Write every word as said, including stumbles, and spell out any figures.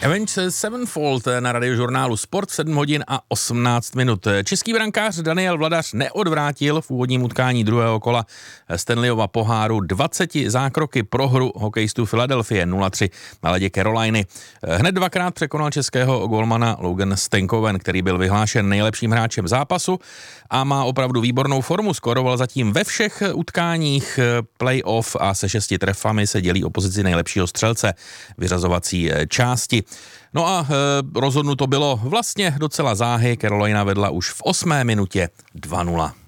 Avenged Sevenfold na radiožurnálu Sport, sedm hodin a osmnáct minut. Český brankář Daniel Vladař neodvrátil v úvodním utkání druhého kola Stanleyova poháru dvacet zákroky prohru hokejistů Philadelphie nula tři na ledě Caroliny. Hned dvakrát překonal českého golmana Logan Stankoven, který byl vyhlášen nejlepším hráčem zápasu a má opravdu výbornou formu. Skoroval zatím ve všech utkáních playoff a se šesti trefami se dělí o pozici nejlepšího střelce vyřazovací části. No a e, rozhodnuto bylo vlastně docela záhy. Carolina vedla už v osmé minutě dva nula.